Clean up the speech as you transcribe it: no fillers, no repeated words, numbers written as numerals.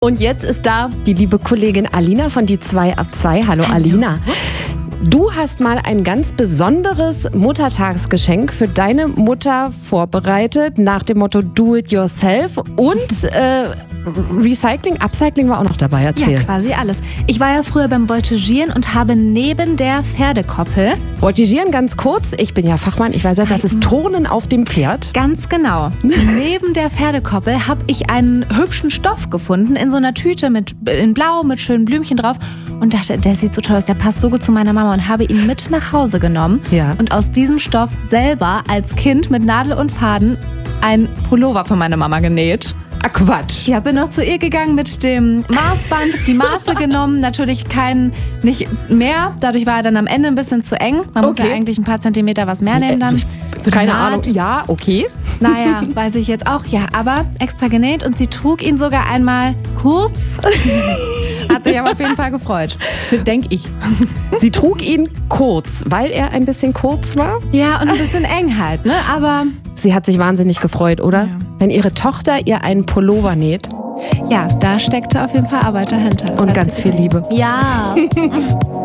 Und jetzt ist da die liebe Kollegin Alina von die 2 ab 2. Hallo Alina. Du hast mal ein ganz besonderes Muttertagsgeschenk für deine Mutter vorbereitet, nach dem Motto Do it yourself und Recycling, Upcycling war auch noch dabei, erzähl. Ja, quasi alles. Ich war ja früher beim Voltigieren und habe neben der Pferdekoppel... Voltigieren ganz kurz, ich bin ja Fachmann, ich weiß ja, das ist Turnen auf dem Pferd. Ganz genau. Neben der Pferdekoppel habe ich einen hübschen Stoff gefunden in so einer Tüte in Blau mit schönen Blümchen drauf und dachte, der sieht so toll aus, der passt so gut zu meiner Mama und habe ihn mit nach Hause genommen und aus diesem Stoff selber als Kind mit Nadel und Faden ein Pullover für meine Mama genäht. Ah, Quatsch. Ja, bin noch zu ihr gegangen mit dem Maßband, die Maße genommen, natürlich nicht mehr. Dadurch war er dann am Ende ein bisschen zu eng. Man muss ja eigentlich ein paar Zentimeter was mehr nehmen dann. Keine Ahnung. Ja, okay. Naja, weiß ich jetzt auch. Ja, aber extra genäht und sie trug ihn sogar einmal kurz. Hat sich aber auf jeden Fall gefreut. Denke ich. Sie trug ihn kurz, weil er ein bisschen kurz war? Ja, und ein bisschen eng halt, ne? Aber... Sie hat sich wahnsinnig gefreut, oder? Ja. Wenn ihre Tochter ihr einen Pullover näht. Ja, da steckte auf jeden Fall Arbeit dahinter. Und ganz viel Liebe. Ja.